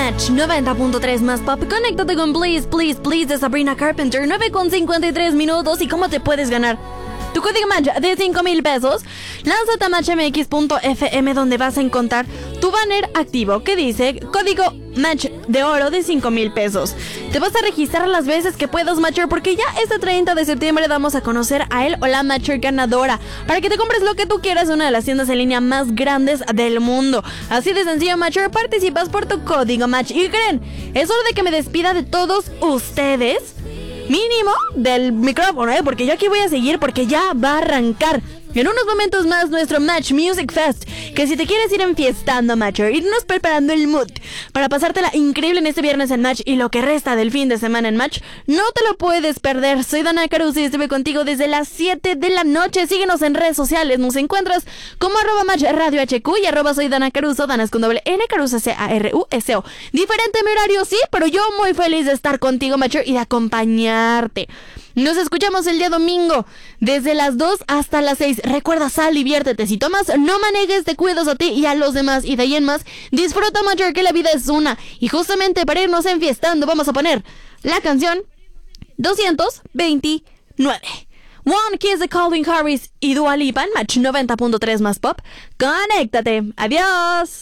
Match 90.3 más pop. Conéctate con Please, Please, Please de Sabrina Carpenter. 9:53 ¿Y cómo te puedes ganar tu código Match de 5,000 pesos? Lánzate a matchmx.fm, donde vas a encontrar tu banner activo que dice código Match de oro de 5,000 pesos. Te vas a registrar las veces que puedas matchar, porque ya este 30 de septiembre damos a conocer a él o la matcher ganadora, para que te compres lo que tú quieras en una de las tiendas en línea más grandes del mundo. Así de sencillo, matcher, participas por tu código Match. ¿Y creen? Es hora de que me despida de todos ustedes, mínimo del micrófono, porque yo aquí voy a seguir, porque ya va a arrancar en unos momentos más nuestro Match Music Fest, que si te quieres ir enfiestando, matcher, irnos preparando el mood para pasártela increíble en este viernes en Match y lo que resta del fin de semana en Match, no te lo puedes perder. Soy Dana Caruso y estuve contigo desde las 7 de la noche. Síguenos en redes sociales, nos encuentras como @Match Radio HQ y @soy Dana Caruso, Dana es con doble N, Caruso Caruso. Diferente mi horario, sí, pero yo muy feliz de estar contigo, matcher, y de acompañarte. Nos escuchamos el día domingo desde las 2 hasta las 6. Recuerda, sal, diviértete. Si tomas, no manejes, te cuidas a ti y a los demás. Y de ahí en más, disfruta, matcher, que la vida es una. Y justamente para irnos enfiestando, vamos a poner la canción 229. One Kiss de Calvin Harris y Dua Lipa en Match 90.3 más pop. Conéctate. Adiós.